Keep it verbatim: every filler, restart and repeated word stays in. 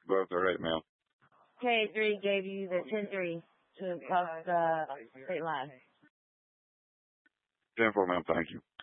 Both are right, ma'am. K three gave you the ten three to cross the state line. ten four, ma'am. Thank you.